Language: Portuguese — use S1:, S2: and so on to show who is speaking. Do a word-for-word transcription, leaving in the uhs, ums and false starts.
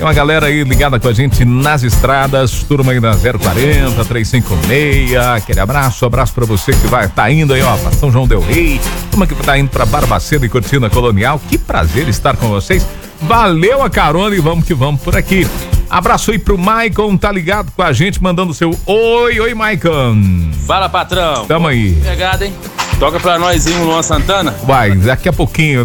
S1: Tem uma galera aí ligada com a gente nas estradas, turma aí da zero quarenta, trezentos e cinquenta e seis, aquele abraço, abraço pra você que vai, tá indo aí, ó, pra São João del Rei, turma que tá indo pra Barbacena e Cortina Colonial, que prazer estar com vocês, valeu a carona e vamos que vamos por aqui. Abraço aí pro Maicon, tá ligado com a gente, mandando seu oi, oi Maicon.
S2: Fala, patrão.
S1: Tamo aí.
S2: Pegada, hein? Toca pra nós, hein, Luan Santana.
S1: Vai, daqui a pouquinho.